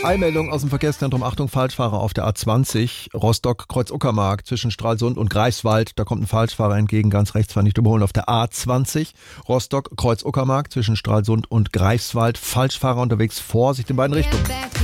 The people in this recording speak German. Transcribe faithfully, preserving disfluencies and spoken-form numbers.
Eilmeldung aus dem Verkehrszentrum. Achtung, Falschfahrer auf der A zwanzig, Rostock-Kreuz-Uckermark zwischen Stralsund und Greifswald. Da kommt ein Falschfahrer entgegen, ganz rechts, zwar nicht überholen. Auf der A zwanzig, Rostock-Kreuz-Uckermark zwischen Stralsund und Greifswald. Falschfahrer unterwegs, Vorsicht in beiden Richtungen.